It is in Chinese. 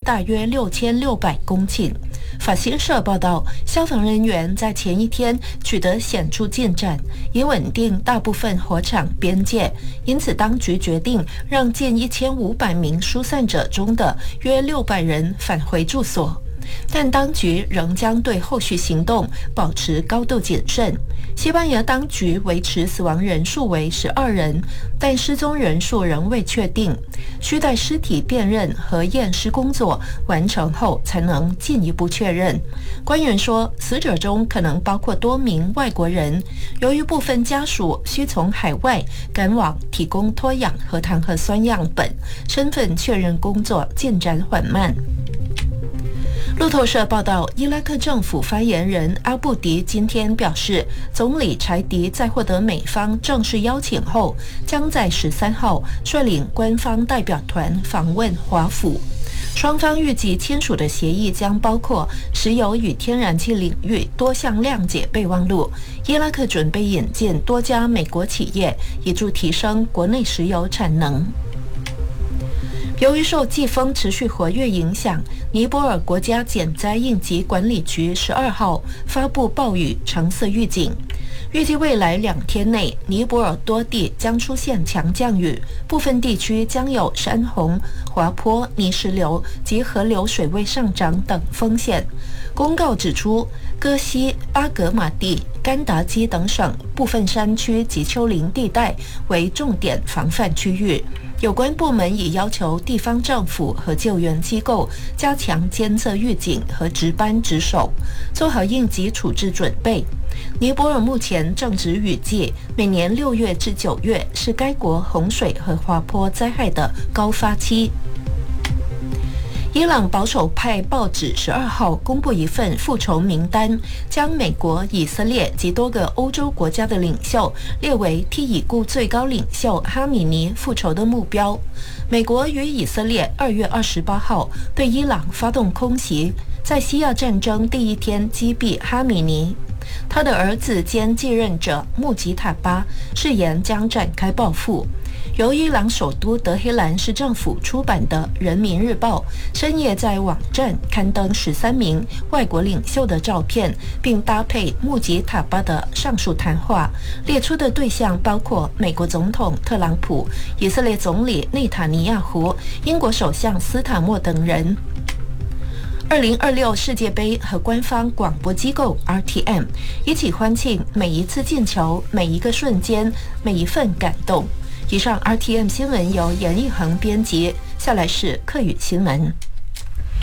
大约6600公顷。法新社报道，消防人员在前一天取得显著进展，以稳定大部分火场边界，因此当局决定让近1500名疏散者中的约600人返回住所。但当局仍将对后续行动保持高度谨慎。西班牙当局维持死亡人数为12人，但失踪人数仍未确定，需待尸体辨认和验尸工作完成后才能进一步确认。官员说，死者中可能包括多名外国人，由于部分家属需从海外赶往提供脱氧和碳核酸样本，身份确认工作进展缓慢。路透社报道，伊拉克政府发言人阿布迪今天表示，总理柴迪在获得美方正式邀请后，将在13号率领官方代表团访问华府。双方预计签署的协议将包括石油与天然气领域多项谅解备忘录。伊拉克准备引进多家美国企业，以助提升国内石油产能。由于受季风持续活跃影响，尼泊尔国家减灾应急管理局12号发布暴雨橙色预警，预计未来2天内，尼泊尔多地将出现强降雨，部分地区将有山洪、滑坡、泥石流及河流水位上涨等风险。公告指出，戈西、巴格马蒂、甘达基等省部分山区及丘陵地带为重点防范区域。有关部门已要求地方政府和救援机构加强监测预警和值班值守，做好应急处置准备。尼泊尔目前正值雨季，每年6月至9月是该国洪水和滑坡灾害的高发期。伊朗保守派报纸12号公布一份复仇名单，将美国、以色列及多个欧洲国家的领袖列为替已故最高领袖哈米尼复仇的目标。美国与以色列2月28号对伊朗发动空袭，在西亚战争第一天击毙哈米尼。他的儿子兼继任者穆吉塔巴誓言将展开报复。由伊朗首都德黑兰市政府出版的《人民日报》深夜在网站刊登13名外国领袖的照片，并搭配穆吉塔巴的上述谈话，列出的对象包括美国总统特朗普、以色列总理内塔尼亚胡、英国首相斯塔默等人。2026世界杯和官方广播机构 RTM 一起欢庆每一次进球、每一个瞬间、每一份感动。以上 RTM 新闻由严艺恒编辑，下来是客语新闻。